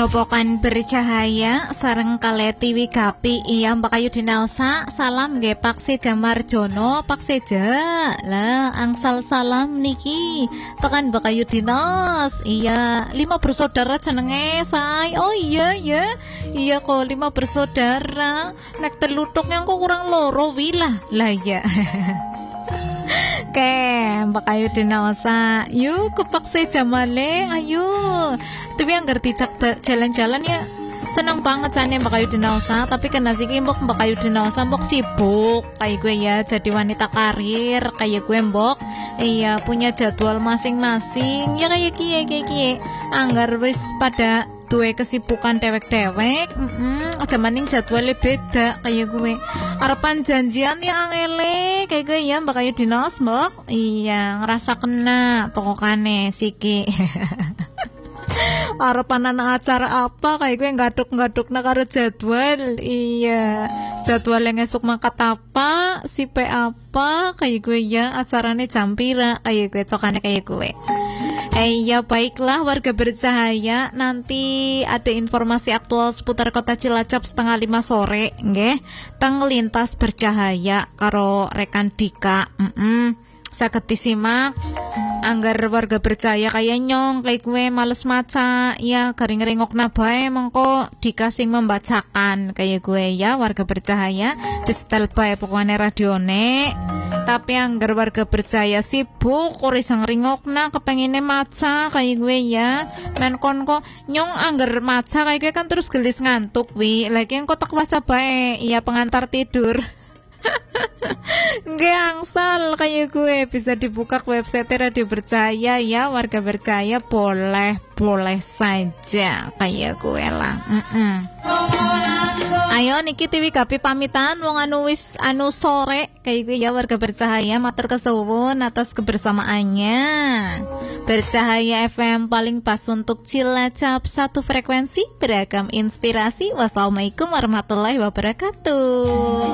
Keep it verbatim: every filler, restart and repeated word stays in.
Pojopokan bercahaya sareng kaleti wikapi iya Mbak Ayu Dinaosa. Salam nggih Pak Seja Marjono, Pak Seja. Lah angsal salam niki tekan Mbak Ayu Dinos. Iya, lima bersaudara jenenge say. Oh iya ya. Iya kok lima bersaudara. Nek telutuk yang kok kurang loro wilah. Lah ya. Oke, Mbak Ayu Dinaosa. Yuk ke Pak Seja maleng, ayo. Tapi yang ngerti cak jalan-jalan ya seneng banget sana Mbak Ayu Dinaosa. Tapi kena sih mbok Mbak Ayu Dinaosa mbok sibuk kayak gue ya, jadi wanita karir kayak gue mbok. Iya punya jadwal masing-masing ya kayak kie kayak kie. Anggar wis pada duwe kesibukan dewek-dewek. Heeh, aja maning jadwalnya beda kayak gue. Arepan janjian ya angele kayak gue ya Mbak Ayu Dinos mbok. Iya ngerasa kena pokokane siki. Arepan acara apa kayak gue ngaduk-ngaduk na karo jadwal. Iya jadwal yang esok mangkat apa sipe apa kayak gue ya acarane jam pira kayak gue cokane kayak gue. Eh ya baiklah warga bercahaya, nanti ada informasi aktual seputar kota Cilacap setengah lima sore nggih teng lintas bercahaya karo rekan Dika. Mm-mm. Saged disimak anggar warga bercahaya kayak nyong kayak gue males maca ya garing ringok nabae mengko dikasih membacakan kayak gue ya warga bercahaya di setel bae pokoknya radione. Tapi anggar warga bercahaya sibuk urisang ringokna kepengine maca kayak gue ya men kon kok nyong anggar maca kayak gue kan terus gelis ngantuk wi lagi yang kotak baca bae ya pengantar tidur. Nggak angsal kayak gue bisa dibuka ke website Radio Bercahaya ya warga bercahaya boleh boleh saja kayak gue lah. Mm-mm. Ayo niki Tiwi Gapi pamitan wong anu wis anu sore kayak gue ya warga bercahaya matur kesuwun atas kebersamaannya. Bercahaya F M paling pas untuk Cilacap, satu frekuensi beragam inspirasi. Wassalamualaikum warahmatullahi wabarakatuh.